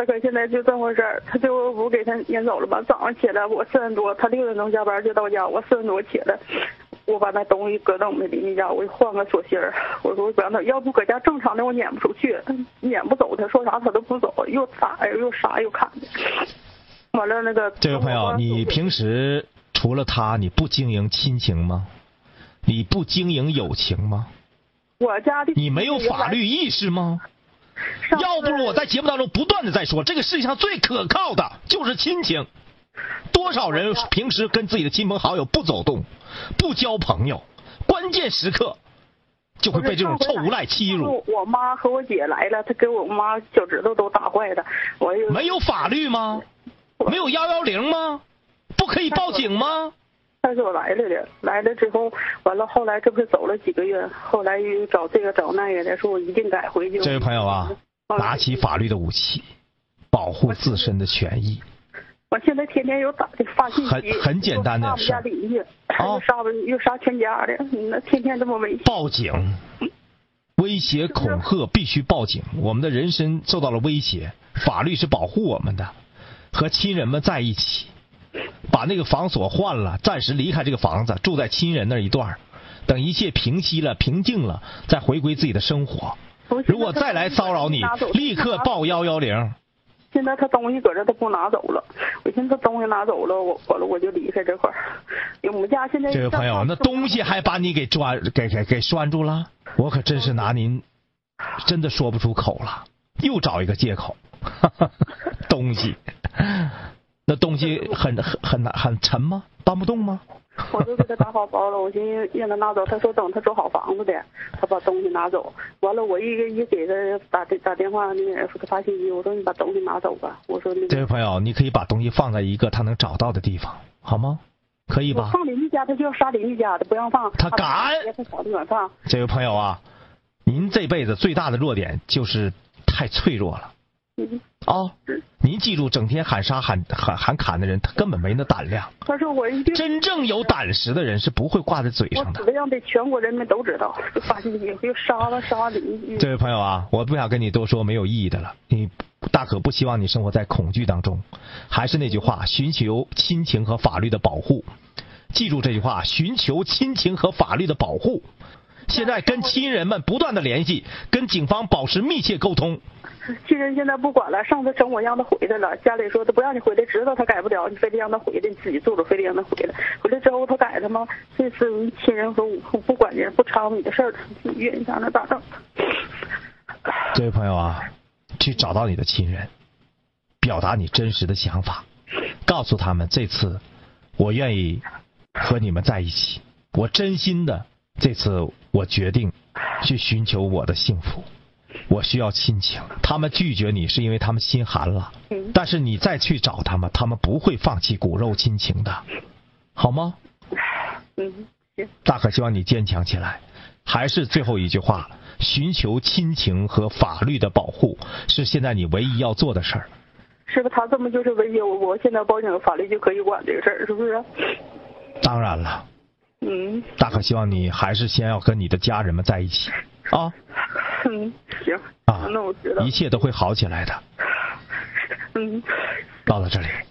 大哥，现在就这么回事儿，他就不给他撵走了吧？早上起来我4点多，他6点钟下班就到家，我4点多起来，我把那东西搁到我们邻居家，我就换个锁芯儿。我说不让他，要不搁家正常的我撵不出去，撵不走，他说啥他都不走，又打呀又杀又砍的。完了那个这位朋友，你平时除了他，你不经营亲情吗？你不经营友情吗？ 我家的你没有法律意识吗？要不我在节目当中不断的在说，这个世界上最可靠的就是亲情。多少人平时跟自己的亲朋好友不走动，不交朋友，关键时刻就会被这种臭无赖欺辱。 我妈和我姐来了，她给我妈脚趾头都打坏了。 没有法律吗？没有110吗？不可以报警吗？ 他说来了的，来了之后，完了后来这不是走了几个月，后来又找这个找那个的，说我一定改回去。 这位朋友啊，拿起法律的武器，保护自身的权益。 我现在天天有打的发信息， 很简单的事。 杀我们家邻居，又杀全家的，那天天这么危险。 报警，威胁恐吓必须报警。我们的人身受到了威胁，法律是保护我们的，和亲人们在一起。把那个房锁换了，暂时离开这个房子，住在亲人那一段，等一切平息了、平静了，再回归自己的生活。如果再来骚扰你，立刻报110。 现在他东西搁这，他不拿走了。我寻思他东西拿走了，我就离开这块儿。我们家现在这位朋友，那东西还把你给拴住了，我可真是拿您真的说不出口了，又找一个借口。东西。那东西很沉吗？搬不动吗？ 我就给他打好包了，我寻思让他拿走。他说等他租好房子的，他把东西拿走。完了，我一给他打电话，那个给他发信息，我说你把东西拿走吧。我说这位朋友，你可以把东西放在一个他能找到的地方，好吗？可以吧？ 放邻居家，他就要杀邻居家的，不让放。 他敢？ 他找地方放。 这位朋友啊，您这辈子最大的弱点就是太脆弱了。您记住，整天喊杀喊砍的人，他根本没那胆量。 他说我一定真正有胆识的人是不会挂在嘴上的。 我让全国人民都知道，发信息又杀邻居。 这位朋友啊，我不想跟你多说没有意义的了。你大可不希望你生活在恐惧当中。还是那句话，寻求亲情和法律的保护。记住这句话，寻求亲情和法律的保护。现在跟亲人们不断的联系，跟警方保持密切沟通。 亲人现在不管了，上次整我让他回来了，家里说他不让你回来，知道他改不了，你非得让他回来，你自己做主，非得让他回来。回来之后他改了吗？这是亲人和我不管人，不掺和你的事儿，你愿意咋那咋整。 这位朋友啊，去找到你的亲人，表达你真实的想法，告诉他们这次我愿意和你们在一起，我真心的，这次我决定去寻求我的幸福。我需要亲情，他们拒绝你是因为他们心寒了，但是你再去找他们，他们不会放弃骨肉亲情的，好吗？大可希望你坚强起来。还是最后一句话，寻求亲情和法律的保护是现在你唯一要做的事儿。 是不是他这么就是威胁我现在报警，法律就可以管这个事儿，是不是？ 当然了。大可希望你还是先要跟你的家人们在一起啊。 行啊， 那我知道， 一切都会好起来的。 到了这里。